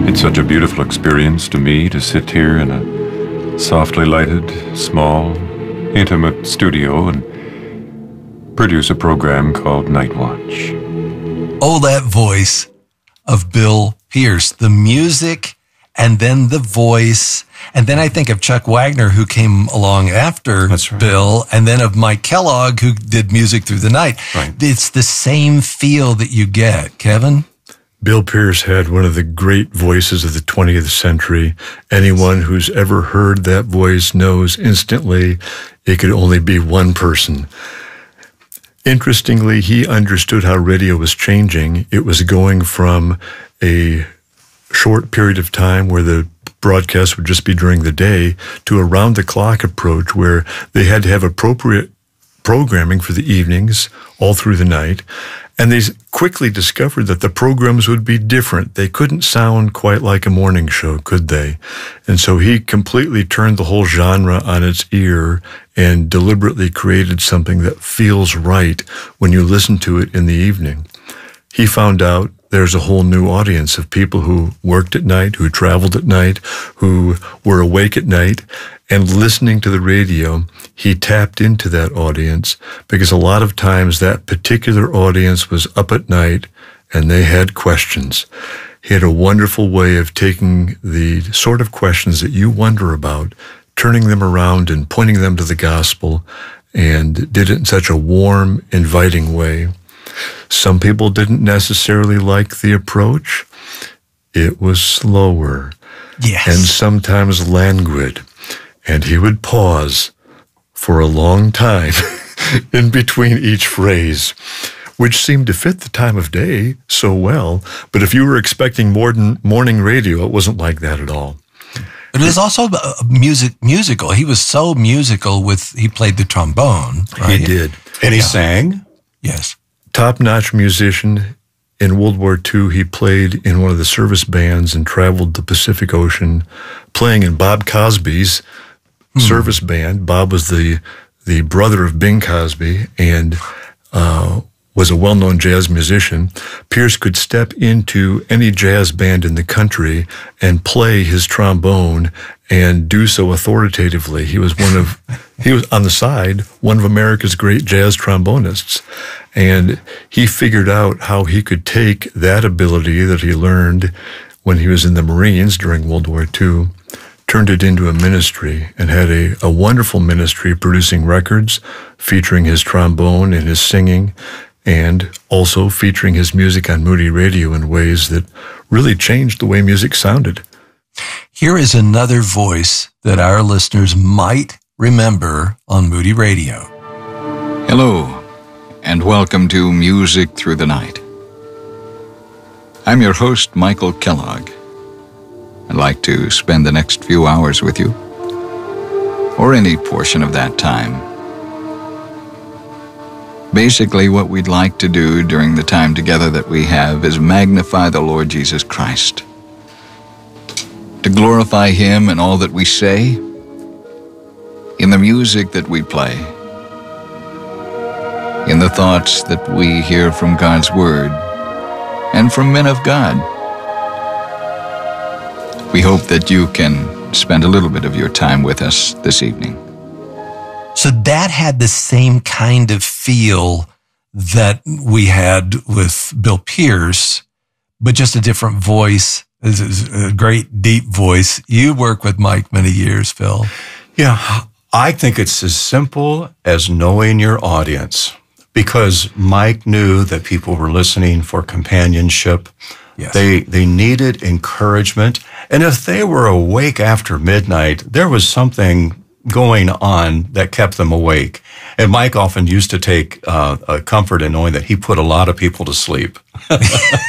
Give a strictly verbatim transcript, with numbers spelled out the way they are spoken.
It's such a beautiful experience to me to sit here in a softly lighted, small, intimate studio and produce a program called Night Watch. Oh, that voice of Bill Pierce, the music and then the voice. And then I think of Chuck Wagner, who came along after That's right. Bill, and then of Mike Kellogg, who did Music Through the Night. Right. It's the same feel that you get. Kevin? Bill Pierce had one of the great voices of the twentieth century. Anyone who's ever heard that voice knows instantly it could only be one person. Interestingly, he understood how radio was changing. It was going from a short period of time where the broadcast would just be during the day to a round-the-clock approach where they had to have appropriate programming for the evenings all through the night. And they quickly discovered that the programs would be different. They couldn't sound quite like a morning show, could they? And so he completely turned the whole genre on its ear and deliberately created something that feels right when you listen to it in the evening. He found out there's a whole new audience of people who worked at night, who traveled at night, who were awake at night, and listening to the radio, he tapped into that audience because a lot of times that particular audience was up at night and they had questions. He had a wonderful way of taking the sort of questions that you wonder about, turning them around and pointing them to the gospel, and did it in such a warm, inviting way. Some people didn't necessarily like the approach. It was slower. Yes. And sometimes languid. And he would pause for a long time in between each phrase, which seemed to fit the time of day so well. But if you were expecting modern morning radio, it wasn't like that at all. But it was also a music musical. He was so musical with, he played the trombone. Right? He did. And he Yeah. sang? Yes. Top-notch musician. In World War Two, he played in one of the service bands and traveled the Pacific Ocean, playing in Bob Cosby's hmm. service band. Bob was the the brother of Bing Cosby and uh, was a well-known jazz musician. Pierce could step into any jazz band in the country and play his trombone and do so authoritatively. He was one of, he was on the side, one of America's great jazz trombonists. And he figured out how he could take that ability that he learned when he was in the Marines during World War Two, turned it into a ministry, and had a, a wonderful ministry producing records featuring his trombone and his singing, and also featuring his music on Moody Radio in ways that really changed the way music sounded. Here is another voice that our listeners might remember on Moody Radio. Hello, and welcome to Music Through the Night. I'm your host, Michael Kellogg. I'd like to spend the next few hours with you, or any portion of that time. Basically, what we'd like to do during the time together that we have is magnify the Lord Jesus Christ, to glorify Him in all that we say, in the music that we play, in the thoughts that we hear from God's Word and from men of God. We hope that you can spend a little bit of your time with us this evening. So that had the same kind of feel that we had with Bill Pierce, but just a different voice, a great deep voice. You work with Mike many years, Phil. Yeah, I think it's as simple as knowing your audience, because Mike knew that people were listening for companionship. Yes. They they needed encouragement. And if they were awake after midnight, there was something going on that kept them awake. And Mike often used to take uh, a comfort in knowing that he put a lot of people to sleep.